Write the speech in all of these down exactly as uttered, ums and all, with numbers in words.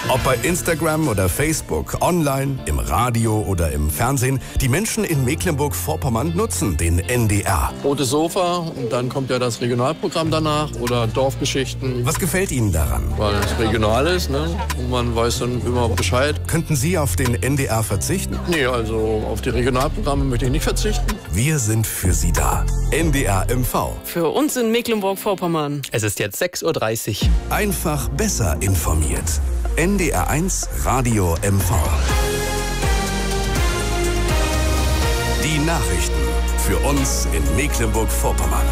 Ob bei Instagram oder Facebook, online, im Radio oder im Fernsehen, die Menschen in Mecklenburg-Vorpommern nutzen den N D R. Rotes Sofa und dann kommt ja das Regionalprogramm danach oder Dorfgeschichten. Was gefällt Ihnen daran? Weil es regional ist, ne? Und man weiß dann immer Bescheid. Könnten Sie auf den N D R verzichten? Nee, also auf die Regionalprogramme möchte ich nicht verzichten. Wir sind für Sie da. N D R M V. Für uns in Mecklenburg-Vorpommern. Es ist jetzt sechs Uhr dreißig. Einfach besser informiert. N D R eins Radio M V. Die Nachrichten für uns in Mecklenburg-Vorpommern.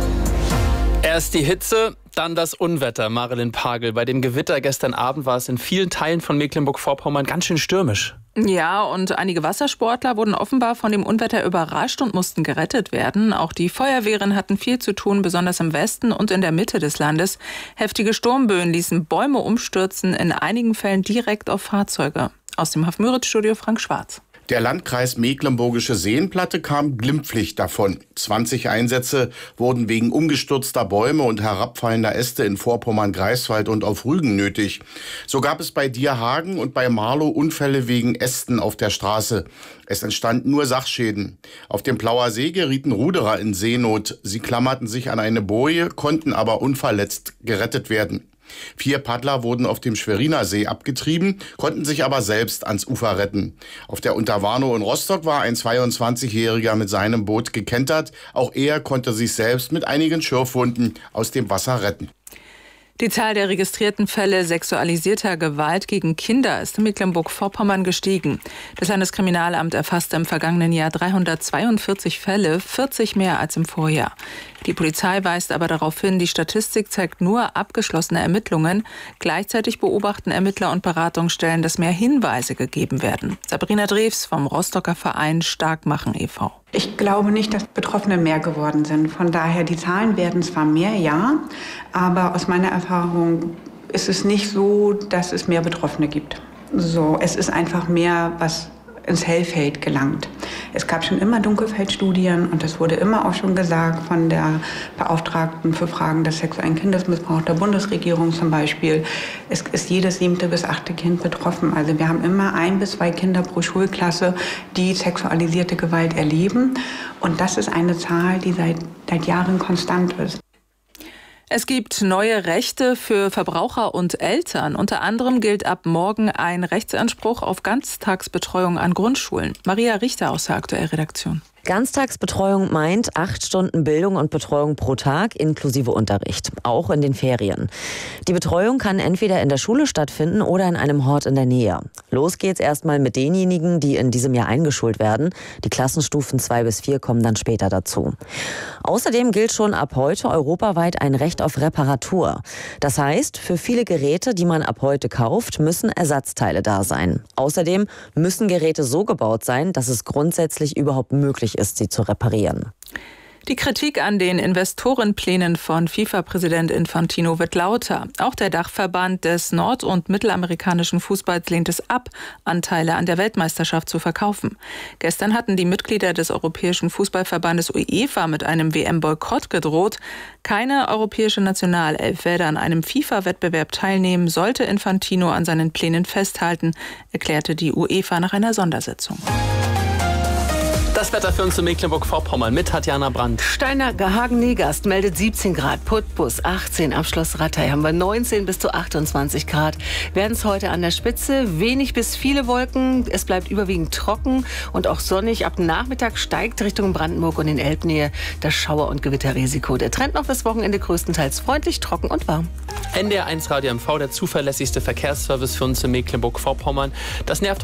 Erst die Hitze, dann das Unwetter, Marilyn Pagel. Bei dem Gewitter gestern Abend war es in vielen Teilen von Mecklenburg-Vorpommern ganz schön stürmisch. Ja, und einige Wassersportler wurden offenbar von dem Unwetter überrascht und mussten gerettet werden. Auch die Feuerwehren hatten viel zu tun, besonders im Westen und in der Mitte des Landes. Heftige Sturmböen ließen Bäume umstürzen, in einigen Fällen direkt auf Fahrzeuge. Aus dem Haff-Müritz-Studio Frank Schwarz. Der Landkreis Mecklenburgische Seenplatte kam glimpflich davon. zwanzig Einsätze wurden wegen umgestürzter Bäume und herabfallender Äste in Vorpommern-Greifswald und auf Rügen nötig. So gab es bei Dierhagen und bei Marlow Unfälle wegen Ästen auf der Straße. Es entstanden nur Sachschäden. Auf dem Plauer See gerieten Ruderer in Seenot. Sie klammerten sich an eine Boje, konnten aber unverletzt gerettet werden. Vier Paddler wurden auf dem Schweriner See abgetrieben, konnten sich aber selbst ans Ufer retten. Auf der Unterwarnow in Rostock war ein zweiundzwanzigjähriger mit seinem Boot gekentert. Auch er konnte sich selbst mit einigen Schürfwunden aus dem Wasser retten. Die Zahl der registrierten Fälle sexualisierter Gewalt gegen Kinder ist in Mecklenburg-Vorpommern gestiegen. Das Landeskriminalamt erfasste im vergangenen Jahr dreihundertzweiundvierzig Fälle, vierzig mehr als im Vorjahr. Die Polizei weist aber darauf hin, die Statistik zeigt nur abgeschlossene Ermittlungen. Gleichzeitig beobachten Ermittler und Beratungsstellen, dass mehr Hinweise gegeben werden. Sabrina Drews vom Rostocker Verein Starkmachen e V Ich glaube nicht, dass Betroffene mehr geworden sind. Von daher, die Zahlen werden zwar mehr, ja, aber aus meiner Erfahrung ist es nicht so, dass es mehr Betroffene gibt. So, es ist einfach mehr, was ins Hellfeld gelangt. Es gab schon immer Dunkelfeldstudien und es wurde immer auch schon gesagt von der Beauftragten für Fragen des sexuellen Kindesmissbrauchs der Bundesregierung zum Beispiel, es ist jedes siebte bis achte Kind betroffen. Also wir haben immer ein bis zwei Kinder pro Schulklasse, die sexualisierte Gewalt erleben. Und das ist eine Zahl, die seit, seit Jahren konstant ist. Es gibt neue Rechte für Verbraucher und Eltern. Unter anderem gilt ab morgen ein Rechtsanspruch auf Ganztagsbetreuung an Grundschulen. Maria Richter aus der Aktuell-Redaktion. Ganztagsbetreuung meint acht Stunden Bildung und Betreuung pro Tag inklusive Unterricht, auch in den Ferien. Die Betreuung kann entweder in der Schule stattfinden oder in einem Hort in der Nähe. Los geht's erstmal mit denjenigen, die in diesem Jahr eingeschult werden. Die Klassenstufen zwei bis vier kommen dann später dazu. Außerdem gilt schon ab heute europaweit ein Recht auf Reparatur. Das heißt, für viele Geräte, die man ab heute kauft, müssen Ersatzteile da sein. Außerdem müssen Geräte so gebaut sein, dass es grundsätzlich überhaupt möglich ist, sie zu reparieren. Die Kritik an den Investorenplänen von FIFA-Präsident Infantino wird lauter. Auch der Dachverband des nord- und mittelamerikanischen Fußballs lehnt es ab, Anteile an der Weltmeisterschaft zu verkaufen. Gestern hatten die Mitglieder des Europäischen Fußballverbandes UEFA mit einem W M-Boykott gedroht. Keine europäische Nationalelf werde an einem FIFA-Wettbewerb teilnehmen, sollte Infantino an seinen Plänen festhalten, erklärte die UEFA nach einer Sondersitzung. Das Wetter für uns in Mecklenburg-Vorpommern mit Tatjana Brandt. Steinacke, Hagen-Negast meldet siebzehn Grad, Putbus achtzehn, am Schloss Rattay haben wir neunzehn bis zu achtundzwanzig Grad. Werden es heute an der Spitze, wenig bis viele Wolken, es bleibt überwiegend trocken und auch sonnig. Ab Nachmittag steigt Richtung Brandenburg und in Elbnähe das Schauer- und Gewitterrisiko. Der Trend noch bis Wochenende größtenteils freundlich, trocken und warm. N D R eins Radio M V, der zuverlässigste Verkehrsservice für uns in Mecklenburg-Vorpommern. Das nervt